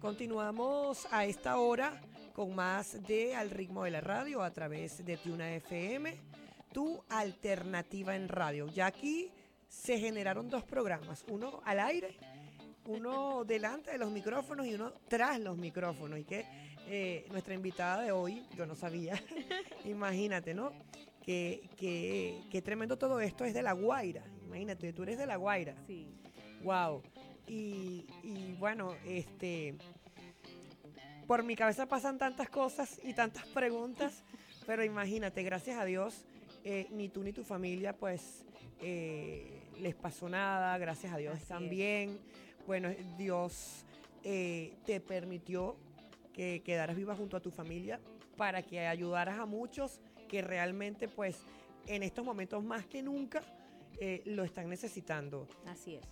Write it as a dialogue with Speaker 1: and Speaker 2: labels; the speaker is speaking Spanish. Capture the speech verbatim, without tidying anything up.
Speaker 1: Continuamos a esta hora con más de Al Ritmo de la Radio a través de Tuna F M, tu alternativa en radio. Ya aquí se generaron dos programas, uno al aire, uno delante de los micrófonos y uno tras los micrófonos. Y que eh, nuestra invitada de hoy, yo no sabía, imagínate, ¿no? Que, que, que tremendo todo esto, es de La Guaira. Imagínate, tú eres de La Guaira.
Speaker 2: Sí.
Speaker 1: Wow. Y, y bueno, este, por mi cabeza pasan tantas cosas y tantas preguntas, pero imagínate, gracias a Dios, eh, ni tú ni tu familia, pues, eh, les pasó nada, gracias a Dios
Speaker 2: Así
Speaker 1: están
Speaker 2: es.
Speaker 1: bien. Bueno, Dios eh, te permitió que quedaras viva junto a tu familia para que ayudaras a muchos que realmente, pues, en estos momentos más que nunca, eh, lo están necesitando.
Speaker 2: Así es.